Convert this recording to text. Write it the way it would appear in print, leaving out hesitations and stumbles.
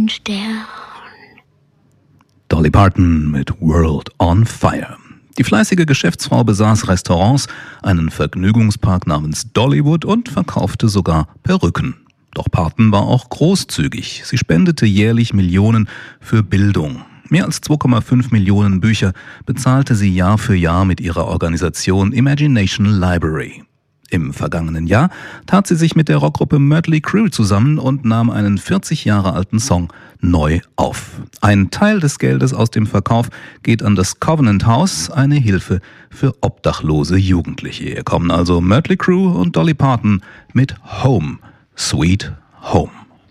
hands down. Dolly Parton mit World on Fire. Die fleißige Geschäftsfrau besaß Restaurants, einen Vergnügungspark namens Dollywood und verkaufte sogar Perücken. Doch Parton war auch großzügig. Sie spendete jährlich Millionen für Bildung. Mehr als 2,5 Millionen Bücher bezahlte sie Jahr für Jahr mit ihrer Organisation Imagination Library. Im vergangenen Jahr tat sie sich mit der Rockgruppe Mötley Crüe zusammen und nahm einen 40 Jahre alten Song neu auf. Ein Teil des Geldes aus dem Verkauf geht an das Covenant House, eine Hilfe für obdachlose Jugendliche. Hier kommen also Mötley Crüe und Dolly Parton mit Home, Sweet Home.